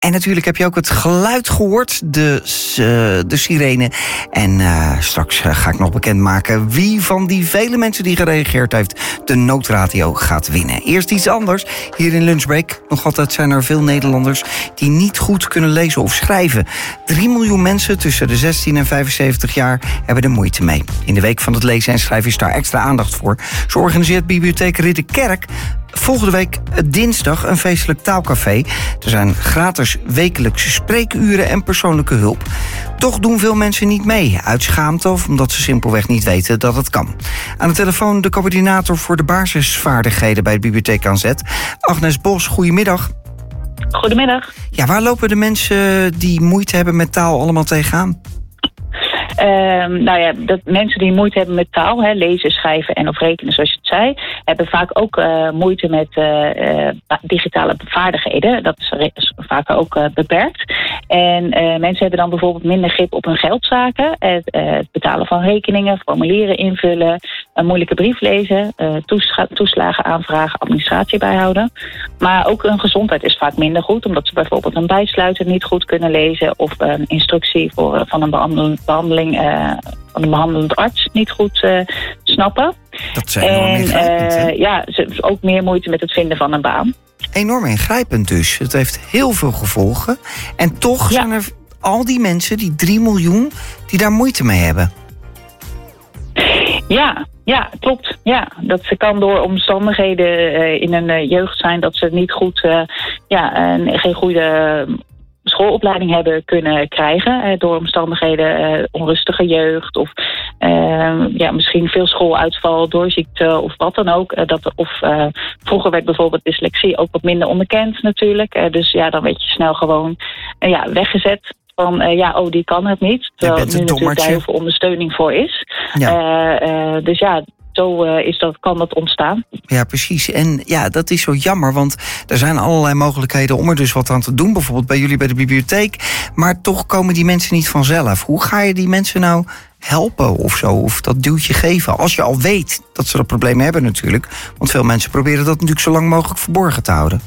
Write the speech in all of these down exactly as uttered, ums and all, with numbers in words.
En natuurlijk heb je ook het geluid gehoord, de, uh, de sirene. En uh, straks uh, ga ik nog bekendmaken wie van die vele mensen die gereageerd heeft de noodradio gaat winnen. Eerst iets anders. Hier in Lunchbreak, nog altijd zijn er veel Nederlanders die niet goed kunnen lezen of schrijven. Drie miljoen mensen tussen de zestien en vijfenzeventig jaar hebben er moeite mee. In de week van het lezen en schrijven is daar extra aandacht voor. Zo organiseert Bibliotheek Ridderkerk volgende week dinsdag een feestelijk taalcafé. Er zijn gratis wekelijkse spreekuren en persoonlijke hulp. Toch doen veel mensen niet mee, uit schaamte of omdat ze simpelweg niet weten dat het kan. Aan de telefoon de coördinator voor de basisvaardigheden bij de Bibliotheek aan Zet, Agnes Bos. Goedemiddag. Goedemiddag. Ja, waar lopen de mensen die moeite hebben met taal allemaal tegenaan? Uh, nou ja, dat mensen die moeite hebben met taal, hè, lezen, schrijven en of rekenen, zoals je het zei, hebben vaak ook uh, moeite met uh, uh, digitale vaardigheden. Dat is, is vaak ook uh, beperkt. En uh, mensen hebben dan bijvoorbeeld minder grip op hun geldzaken, het, uh, het betalen van rekeningen, formulieren invullen, een moeilijke brief lezen, uh, toesla- toeslagen aanvragen, administratie bijhouden. Maar ook hun gezondheid is vaak minder goed, omdat ze bijvoorbeeld een bijsluiter niet goed kunnen lezen of een instructie voor, uh, van een behandel- behandeling Uh, van een behandelend arts niet goed uh, snappen. Dat zijn enorm en, ingrijpend, uh, ja, ze hebben ook meer moeite met het vinden van een baan. Enorm ingrijpend dus. Het heeft heel veel gevolgen. En toch ja. zijn er al die mensen, die drie miljoen, die daar moeite mee hebben. Ja, ja, klopt. Ja, dat kan door omstandigheden uh, in hun uh, jeugd zijn dat ze niet goed, uh, ja, uh, geen goede Uh, schoolopleiding hebben kunnen krijgen. Eh, door omstandigheden, eh, onrustige jeugd of eh, ja, misschien veel schooluitval door ziekte of wat dan ook. Eh, dat, of uh, vroeger werd bijvoorbeeld dyslexie ook wat minder onderkend natuurlijk. Eh, dus ja, dan werd je snel gewoon uh, ja, weggezet. Van uh, ja, oh, die kan het niet. Terwijl nu natuurlijk daar heel veel ondersteuning voor is. Ja. Uh, uh, dus ja, Zo uh, is dat, kan dat ontstaan. Ja, precies. En ja, dat is zo jammer, want er zijn allerlei mogelijkheden om er dus wat aan te doen. Bijvoorbeeld bij jullie bij de bibliotheek. Maar toch komen die mensen niet vanzelf. Hoe ga je die mensen nou helpen of zo? Of dat duwtje geven? Als je al weet dat ze dat probleem hebben natuurlijk. Want veel mensen proberen dat natuurlijk zo lang mogelijk verborgen te houden.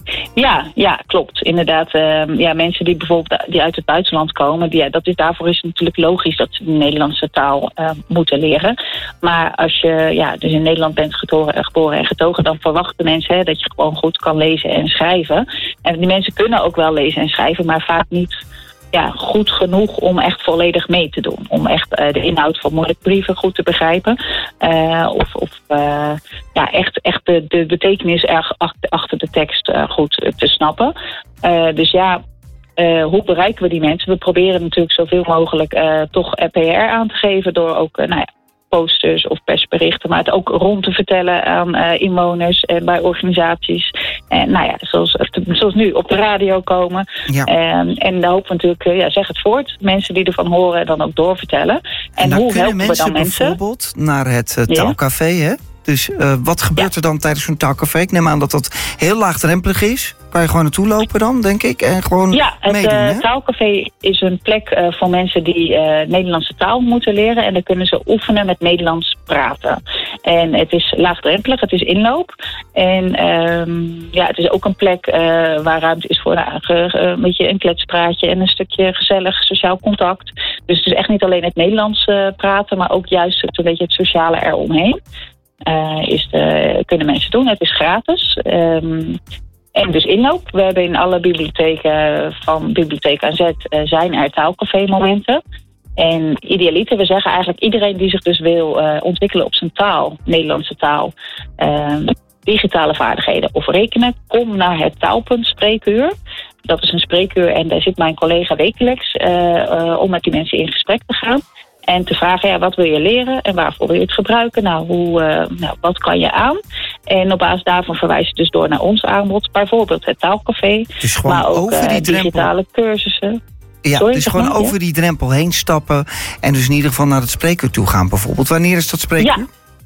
Ja, ja, klopt. Inderdaad, uh, ja, mensen die bijvoorbeeld die uit het buitenland komen, die, ja, dat is, daarvoor is het natuurlijk logisch dat ze de Nederlandse taal uh, moeten leren. Maar als je ja, dus in Nederland bent getoren, geboren en getogen, dan verwachten mensen hè, dat je gewoon goed kan lezen en schrijven. En die mensen kunnen ook wel lezen en schrijven, maar vaak niet ja, goed genoeg om echt volledig mee te doen. Om echt uh, de inhoud van moeilijke brieven goed te begrijpen. Uh, of of uh, ja, echt, echt de, de betekenis erg achter, achter de tekst uh, goed uh, te snappen. Uh, dus ja, uh, hoe bereiken we die mensen? We proberen natuurlijk zoveel mogelijk uh, toch P R aan te geven door ook uh, nou ja, posters of persberichten, maar het ook rond te vertellen aan uh, inwoners en bij organisaties. En nou ja, zoals, zoals nu op de radio komen. Ja. En, en dan hopen we natuurlijk, uh, ja, zeg het voort, mensen die ervan horen dan ook doorvertellen. En, en hoe helpen we dan mensen? Bijvoorbeeld naar het uh, taalcafé, ja. hè? Dus uh, wat gebeurt ja. er dan tijdens zo'n taalcafé? Ik neem aan dat dat heel laagdrempelig is. Kan je gewoon naartoe lopen dan, denk ik? En gewoon ja, het meedoen, uh, taalcafé is een plek uh, voor mensen die uh, Nederlandse taal moeten leren. En dan kunnen ze oefenen met Nederlands praten. En het is laagdrempelig, het is inloop. En um, ja, het is ook een plek uh, waar ruimte is voor nou, uh, een beetje een kletspraatje en een stukje gezellig sociaal contact. Dus het is echt niet alleen het Nederlands uh, praten, maar ook juist het, een beetje het sociale eromheen. Uh, is de, kunnen mensen doen. Het is gratis. Um, en dus inloop. We hebben in alle bibliotheken van Bibliotheek aan Zet uh, zijn er taalcafé-momenten. En idealiter, we zeggen eigenlijk iedereen die zich dus wil uh, ontwikkelen op zijn taal, Nederlandse taal, uh, digitale vaardigheden of rekenen, kom naar het Taalpunt Spreekuur. Dat is een spreekuur en daar zit mijn collega wekelijks uh, uh, om met die mensen in gesprek te gaan. En te vragen, ja, wat wil je leren en waarvoor wil je het gebruiken? Nou, hoe, uh, nou, wat kan je aan? En op basis daarvan verwijs je dus door naar ons aanbod. Bijvoorbeeld het taalcafé, dus maar ook over die uh, digitale cursussen. Ja, Sorry, dus gewoon maar, over ja? die drempel heen stappen en dus in ieder geval naar het spreekuur toe gaan bijvoorbeeld. Wanneer is dat spreekuur?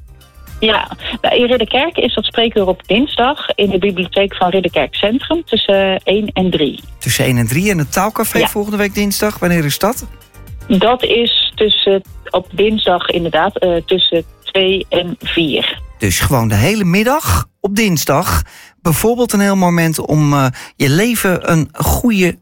Ja. Ja, in Ridderkerk is dat spreekuur op dinsdag in de bibliotheek van Ridderkerk Centrum tussen één en drie. Tussen één en drie en het taalcafé ja. volgende week dinsdag, wanneer is dat? Dat is tussen, op dinsdag inderdaad, uh, tussen twee en vier. Dus gewoon de hele middag op dinsdag bijvoorbeeld een heel moment om uh, je leven een goede